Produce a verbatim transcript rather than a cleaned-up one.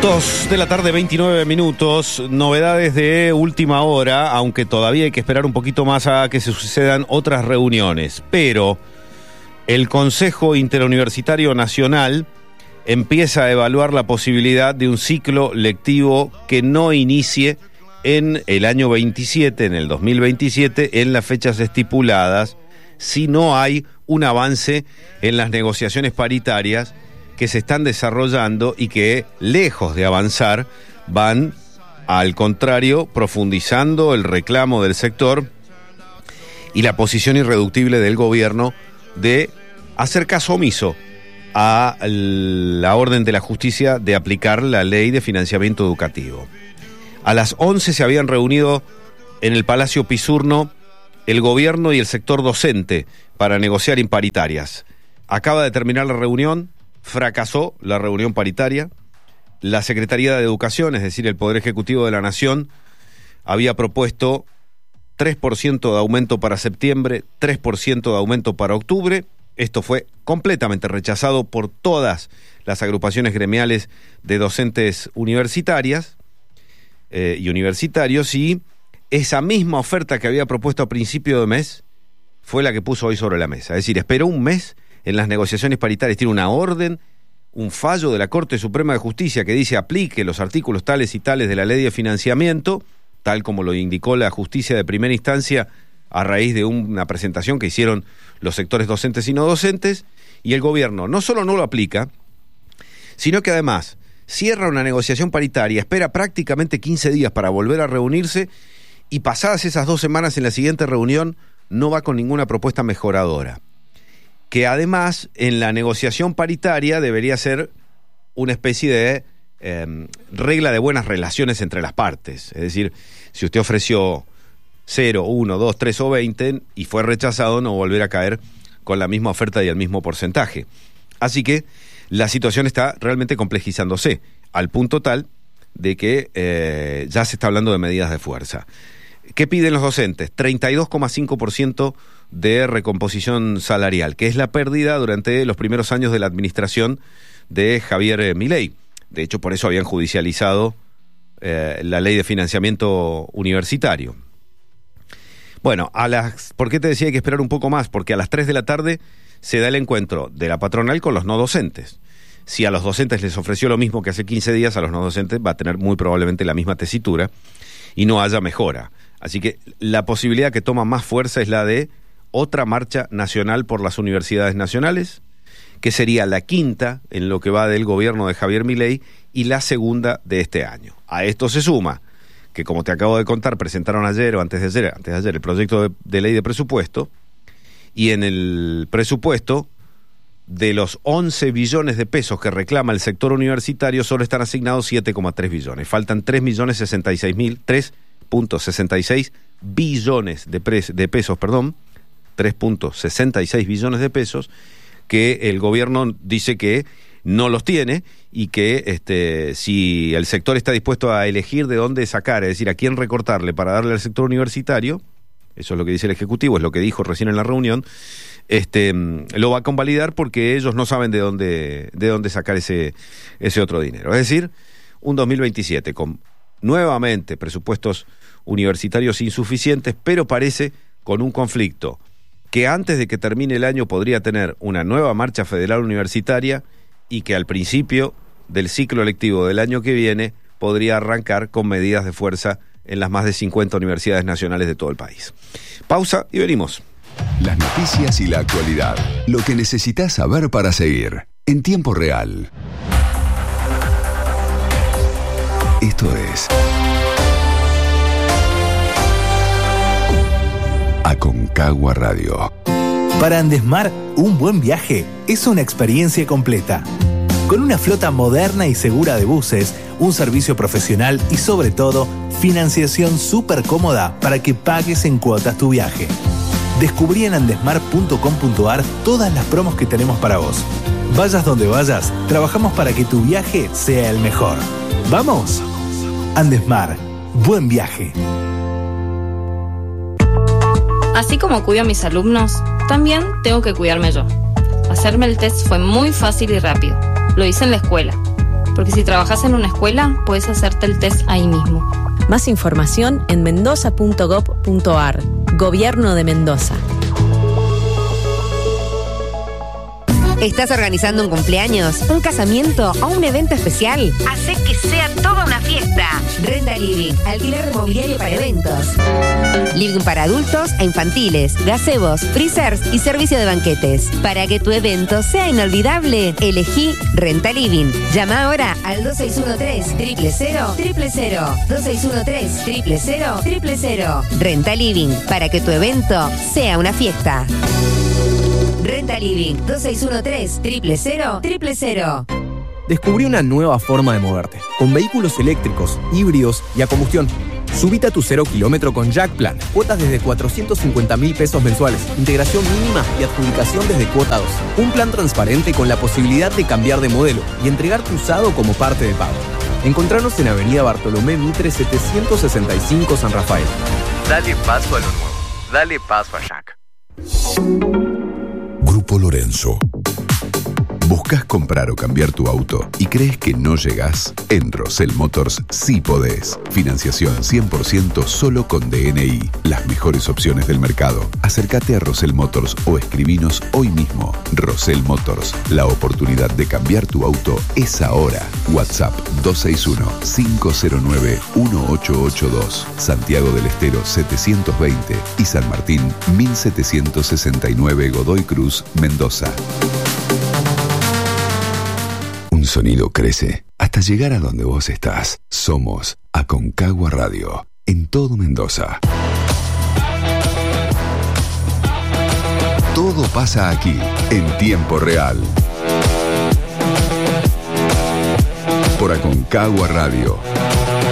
Dos de la tarde, veintinueve minutos, novedades de última hora, aunque todavía hay que esperar un poquito más a que se sucedan otras reuniones. Pero el Consejo Interuniversitario Nacional empieza a evaluar la posibilidad de un ciclo lectivo que no inicie en el año veintisiete, en el dos mil veintisiete, en las fechas estipuladas, si no hay un avance en las negociaciones paritarias que se están desarrollando y que, lejos de avanzar, van, al contrario, profundizando el reclamo del sector y la posición irreductible del gobierno de hacer caso omiso a la orden de la justicia de aplicar la ley de financiamiento educativo. A las once se habían reunido en el Palacio Pisurno el gobierno y el sector docente para negociar imparitarias. Acaba de terminar la reunión. Fracasó la reunión paritaria. La Secretaría de Educación, es decir, el Poder Ejecutivo de la Nación, había propuesto tres por ciento de aumento para septiembre, tres por ciento de aumento para octubre. Esto fue completamente rechazado por todas las agrupaciones gremiales de docentes universitarias eh, y universitarios, y esa misma oferta que había propuesto a principio de mes fue la que puso hoy sobre la mesa. Es decir, esperó un mes en las negociaciones paritarias, tiene una orden, un fallo de la Corte Suprema de Justicia que dice aplique los artículos tales y tales de la ley de financiamiento, tal como lo indicó la justicia de primera instancia a raíz de una presentación que hicieron los sectores docentes y no docentes, y el gobierno no solo no lo aplica, sino que además cierra una negociación paritaria, espera prácticamente quince días para volver a reunirse, y pasadas esas dos semanas en la siguiente reunión no va con ninguna propuesta mejoradora, que además en la negociación paritaria debería ser una especie de eh, regla de buenas relaciones entre las partes. Es decir, si usted ofreció cero, uno, dos, tres o veinte y fue rechazado, no volver a caer con la misma oferta y el mismo porcentaje. Así que la situación está realmente complejizándose, al punto tal de que eh, ya se está hablando de medidas de fuerza. ¿Qué piden los docentes? treinta y dos coma cinco por ciento de recomposición salarial, que es la pérdida durante los primeros años de la administración de Javier Milei. De hecho, por eso habían judicializado eh, la ley de financiamiento universitario. Bueno, a las, ¿por qué te decía que hay que esperar un poco más? Porque a las tres de la tarde se da el encuentro de la patronal con los no docentes. Si a los docentes les ofreció lo mismo que hace quince días, a los no docentes va a tener muy probablemente la misma tesitura y no haya mejora. Así que la posibilidad que toma más fuerza es la de otra marcha nacional por las universidades nacionales, que sería la quinta en lo que va del gobierno de Javier Milei y la segunda de este año. A esto se suma que, como te acabo de contar, presentaron ayer o antes de ayer, antes de ayer el proyecto de, de ley de presupuesto, y en el presupuesto, de los once billones de pesos que reclama el sector universitario, solo están asignados siete coma tres billones. Faltan tres millones sesenta y seis mil, tres punto sesenta y seis billones de, pres, de pesos, perdón, tres punto sesenta y seis billones de pesos, que el gobierno dice que no los tiene y que este, si el sector está dispuesto a elegir de dónde sacar, es decir, a quién recortarle para darle al sector universitario, eso es lo que dice el Ejecutivo, es lo que dijo recién en la reunión, este, lo va a convalidar porque ellos no saben de dónde, de dónde sacar ese, ese otro dinero. Es decir, un dos mil veintisiete con nuevamente presupuestos universitarios insuficientes, pero parece con un conflicto que antes de que termine el año podría tener una nueva marcha federal universitaria y que al principio del ciclo lectivo del año que viene podría arrancar con medidas de fuerza en las más de cincuenta universidades nacionales de todo el país. Pausa y venimos. Las noticias y la actualidad. Lo que necesitas saber para seguir en tiempo real. Esto es Aconcagua Radio. Para Andesmar, un buen viaje es una experiencia completa. Con una flota moderna y segura de buses, un servicio profesional y sobre todo, financiación súper cómoda para que pagues en cuotas tu viaje. Descubrí en andesmar punto com punto ar todas las promos que tenemos para vos. Vayas donde vayas, trabajamos para que tu viaje sea el mejor. ¡Vamos! Andesmar, buen viaje. Así como cuido a mis alumnos, también tengo que cuidarme yo. Hacerme el test fue muy fácil y rápido. Lo hice en la escuela. porque si trabajas en una escuela, puedes hacerte el test ahí mismo. Más información en mendoza punto gob punto ar. Gobierno de Mendoza. ¿Estás organizando un cumpleaños, un casamiento o un evento especial? Hacé que sea toda una fiesta. Renta Living, alquiler de mobiliario para eventos. Living para adultos e infantiles, gazebos, freezers y servicio de banquetes. Para que tu evento sea inolvidable, elegí Renta Living. Llama ahora al dos seis uno tres, cero cero cero, cero cero. dos seis uno tres, cero cero cero, cero cero. Renta Living, para que tu evento sea una fiesta. Renta Living, dos seis uno tres, cero cero cero, cero cero. Descubrí una nueva forma de moverte, con vehículos eléctricos, híbridos y a combustión. Subite a tu cero kilómetro con Jack Plan. Cuotas desde cuatrocientos cincuenta mil pesos mensuales. Integración mínima y adjudicación desde cuota dos. Un plan transparente con la posibilidad de cambiar de modelo y entregar tu usado como parte de pago. Encontranos en Avenida Bartolomé Mitre setecientos sesenta y cinco San Rafael. Dale paso a lo nuevo. Dale paso a Jack. Grupo Lorenzo. ¿Buscas comprar o cambiar tu auto y crees que no llegás? En Rosell Motors sí podés. Financiación cien por ciento solo con D N I. Las mejores opciones del mercado. Acércate a Rosell Motors o escribinos hoy mismo. Rosell Motors. La oportunidad de cambiar tu auto es ahora. WhatsApp dos seis uno, cinco cero nueve, uno ocho ocho dos. Santiago del Estero setecientos veinte y San Martín mil setecientos sesenta y nueve Godoy Cruz, Mendoza. Un sonido crece hasta llegar a donde vos estás. Somos Aconcagua Radio, en todo Mendoza. Todo pasa aquí, en tiempo real. Por Aconcagua Radio.